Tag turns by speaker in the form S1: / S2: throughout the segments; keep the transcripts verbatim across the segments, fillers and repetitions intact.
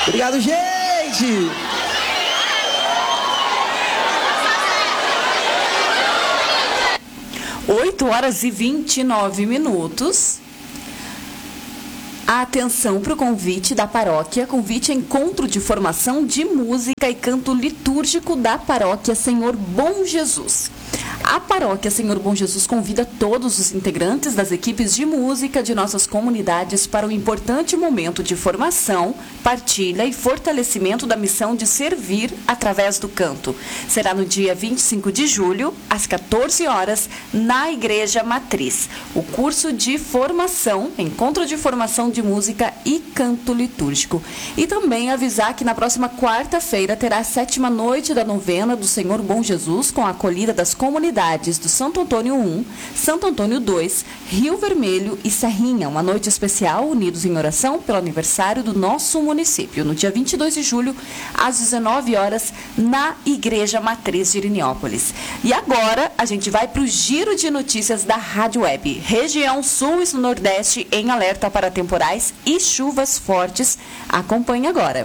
S1: Obrigado, gente!
S2: oito horas e vinte e nove minutos. Atenção para o convite da paróquia, convite a encontro de formação de música e canto litúrgico da paróquia Senhor Bom Jesus. A paróquia Senhor Bom Jesus convida todos os integrantes das equipes de música de nossas comunidades para um importante momento de formação, partilha e fortalecimento da missão de servir através do canto. Será no dia vinte e cinco de julho, às quatorze horas, na Igreja Matriz. O curso de formação, encontro de formação de música e canto litúrgico. E também avisar que na próxima quarta-feira terá a sétima noite da novena do Senhor Bom Jesus, com a acolhida das comunidades do Santo Antônio um, Santo Antônio dois, Rio Vermelho e Serrinha. Uma noite especial, unidos em oração pelo aniversário do nosso município, no dia vinte e dois de julho, às dezenove horas, na Igreja Matriz de Iriniópolis. E agora, a gente vai para o giro de notícias da Rádio Web. Região Sul e Nordeste em alerta para temporais e chuvas fortes. Acompanhe agora.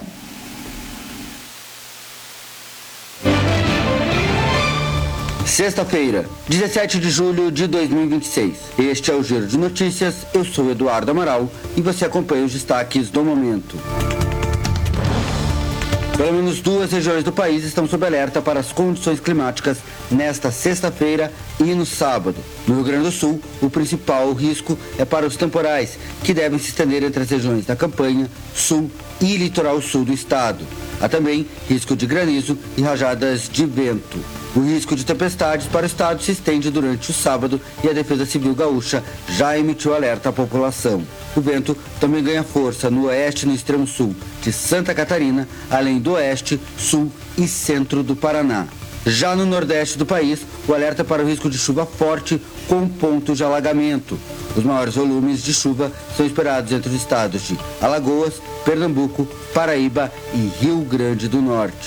S3: Sexta-feira, dezessete de julho de dois mil e vinte e seis. Este é o Giro de Notícias. Eu sou Eduardo Amaral e você acompanha os destaques do momento. Pelo menos duas regiões do país estão sob alerta para as condições climáticas nesta sexta-feira e no sábado. No Rio Grande do Sul, o principal risco é para os temporais, que devem se estender entre as regiões da Campanha, Sul e Litoral Sul do estado. Há também risco de granizo e rajadas de vento. O risco de tempestades para o estado se estende durante o sábado e a Defesa Civil Gaúcha já emitiu alerta à população. O vento também ganha força no oeste e no extremo sul de Santa Catarina, além do oeste, sul e centro do Paraná. Já no nordeste do país, o alerta para o risco de chuva forte com pontos de alagamento. Os maiores volumes de chuva são esperados entre os estados de Alagoas, Pernambuco, Paraíba e Rio Grande do Norte.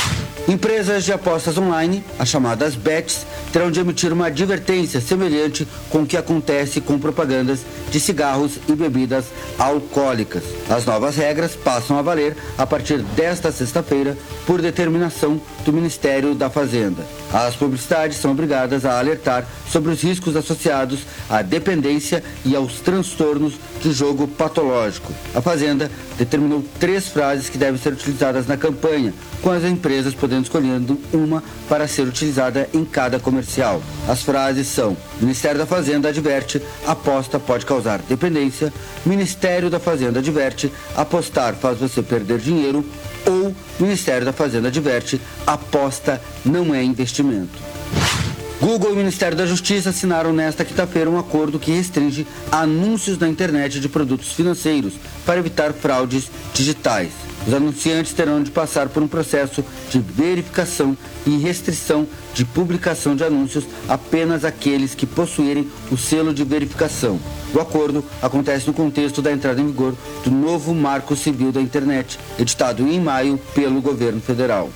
S3: Empresas de apostas online, as chamadas bets, terão de emitir uma advertência semelhante com o que acontece com propagandas de cigarros e bebidas alcoólicas. As novas regras passam a valer a partir desta sexta-feira por determinação do Ministério da Fazenda. As publicidades são obrigadas a alertar sobre os riscos associados à dependência e aos transtornos de jogo patológico. A Fazenda determinou três frases que devem ser utilizadas na campanha, com as empresas podendo escolher uma para ser utilizada em cada comercial. As frases são: Ministério da Fazenda adverte, aposta pode causar dependência. Ministério da Fazenda adverte, apostar faz você perder dinheiro. Ou Ministério da Fazenda adverte, aposta não é investimento. Google e o Ministério da Justiça assinaram nesta quinta-feira um acordo que restringe anúncios na internet de produtos financeiros para evitar fraudes digitais. Os anunciantes terão de passar por um processo de verificação e restrição de publicação de anúncios apenas aqueles que possuírem o selo de verificação. O acordo acontece no contexto da entrada em vigor do novo Marco Civil da Internet, editado em maio pelo governo federal.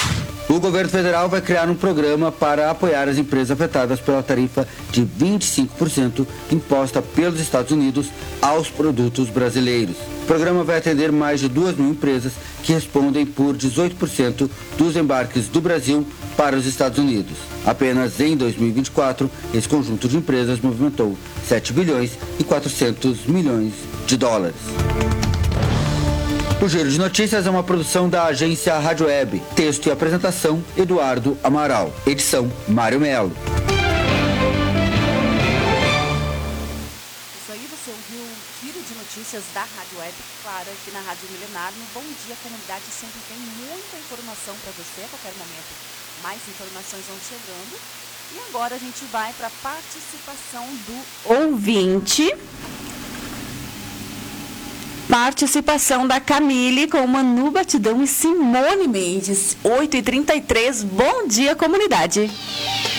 S3: O governo federal vai criar um programa para apoiar as empresas afetadas pela tarifa de vinte e cinco por cento imposta pelos Estados Unidos aos produtos brasileiros. O programa vai atender mais de duas mil empresas que respondem por dezoito por cento dos embarques do Brasil para os Estados Unidos. Apenas em dois mil e vinte e quatro, esse conjunto de empresas movimentou sete bilhões e quatrocentos milhões de dólares. O Giro de Notícias é uma produção da agência Rádio Web. Texto e apresentação, Eduardo Amaral. Edição, Mário Melo.
S2: Isso aí, você ouviu o Giro de Notícias da Rádio Web, claro, aqui na Rádio Milenar. No Bom Dia Comunidade sempre tem muita informação para você a qualquer momento. Mais informações vão chegando. E agora a gente vai para a participação do ouvinte. Participação da Camille com Manu Batidão e Simone Mendes. oito e trinta e três. Bom dia, comunidade.